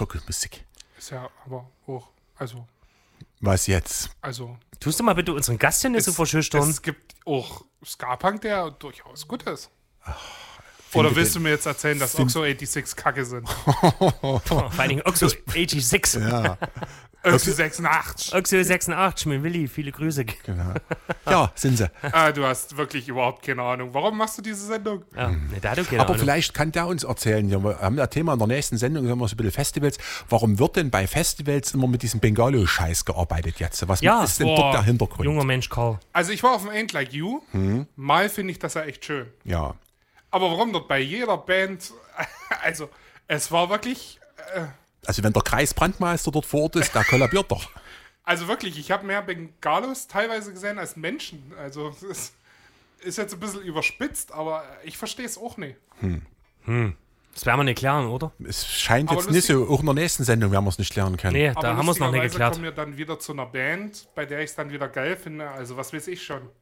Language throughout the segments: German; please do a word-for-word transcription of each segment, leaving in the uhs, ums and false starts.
Zirkelmusik. Ist ja aber auch, also... Was jetzt? Also... Tust du mal bitte unseren Gast hier nicht so verschüchtern? Es gibt auch Ska-Punk, der durchaus gut ist. Ach, Oder willst du mir jetzt erzählen, dass Oxo sechsundachtzig Kacke sind? Vor allen Dingen Oxo sechsundachtzig. Ja. Oxo sechsundachtzig. Oxo sechsundachtzig, mein Willi, viele Grüße. Genau. Ja, sind sie. Ah, du hast wirklich überhaupt keine Ahnung. Warum machst du diese Sendung? Ja, ne, da hat du keine Aber Ahnung. vielleicht kann der uns erzählen, ja, wir haben ja Thema in der nächsten Sendung, sagen wir so ein bisschen Festivals. Warum wird denn bei Festivals immer mit diesem Bengalo-Scheiß gearbeitet jetzt? Was Ja, ist denn boah, dort der Hintergrund? Junger Mensch, Karl. Also ich war auf dem Ain't Like You. Hm. Mal finde ich das ja echt schön. Ja. Aber warum dort bei jeder Band... Also, es war wirklich... Äh, Also wenn der Kreisbrandmeister dort vor Ort ist, der kollabiert doch. Also wirklich, ich habe mehr Bengalos teilweise gesehen als Menschen. Also es ist, ist jetzt ein bisschen überspitzt, aber ich verstehe es auch nicht. Hm. Hm. Das werden wir nicht klären, oder? Es scheint Aber jetzt nicht lustig- so, auch in der nächsten Sendung werden wir es nicht klären können. Nee, Aber da haben wir es noch nicht lustigerweise geklärt. kommen wir dann wieder zu einer Band, bei der ich es dann wieder geil finde. Also was weiß ich schon.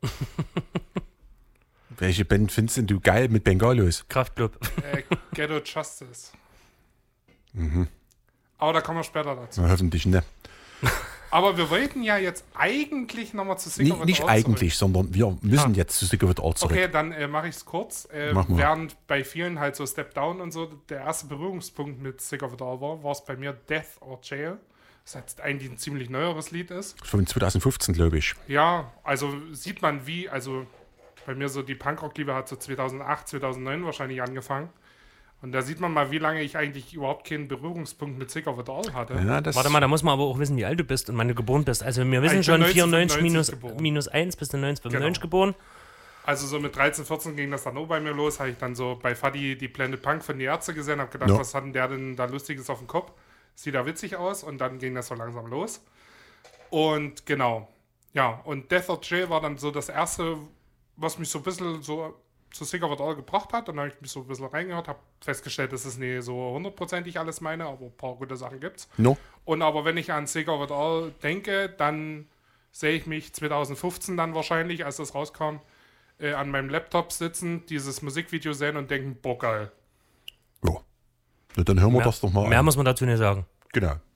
Welche Band findest denn du geil mit Bengalos? Kraftclub. Äh, Ghetto Justice. Mhm. Aber da kommen wir später dazu. Na, hoffentlich nicht. Aber wir wollten ja jetzt eigentlich nochmal zu Sick Nie, of It nicht All eigentlich, sondern wir müssen Ah. jetzt zu Sick of It All zurück. Okay, dann äh, mache ich es kurz. Äh, Mach mal. während bei vielen halt so Step Down und so der erste Berührungspunkt mit Sick of It All war, war es bei mir Death or Jail. Das jetzt eigentlich ein ziemlich neueres Lied ist. Von zwanzig fünfzehn, glaube ich. Ja, also sieht man wie, also bei mir so die Punkrock-Liebe hat so zweitausendacht, zweitausendneun wahrscheinlich angefangen. Und da sieht man mal, wie lange ich eigentlich überhaupt keinen Berührungspunkt mit Sick of It All hatte. Ja, das Warte mal, da muss man aber auch wissen, wie alt du bist und wann du geboren bist. Also wir wissen Ich bin schon, vierundneunzig minus, neunzehnhundertfünfundneunzig minus eins bist du neunzehnhundertfünfundneunzig Genau. geboren. Also so mit dreizehn, vierzehn ging das dann auch bei mir los. Habe ich dann so bei Fadi die Planet Punk von die Ärzte gesehen, habe gedacht, Ja. was hat denn der denn da Lustiges auf dem Kopf? Sieht da witzig aus und dann ging das so langsam los. Und genau, ja, und Death or Jail war dann so das erste, was mich so ein bisschen so zu Sick of It All gebracht hat. Dann habe ich mich so ein bisschen reingehört, habe festgestellt, dass es nicht so hundertprozentig alles meine, aber ein paar gute Sachen gibt's. No. Und aber wenn ich an Sick of It All denke, dann sehe ich mich zweitausendfünfzehn dann wahrscheinlich, als das rauskam, äh, an meinem Laptop sitzen, dieses Musikvideo sehen und denken, boah, geil. Ja. Na, dann hören wir Mehr, das doch mal mehr an. muss man dazu nicht sagen. Genau.